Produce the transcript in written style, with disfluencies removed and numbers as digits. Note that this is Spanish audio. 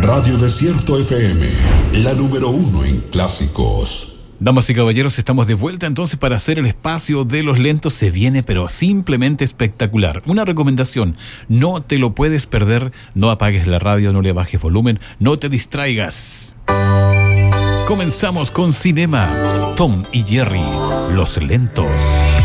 Radio Desierto FM, la número 1 en clásicos. Damas y caballeros, estamos de vuelta entonces para hacer el espacio de los lentos. Se viene pero simplemente espectacular. Una recomendación, no te lo puedes perder. No apagues la radio, no le bajes volumen, no te distraigas. Comenzamos con Cinema, Tom y Jerry, los lentos.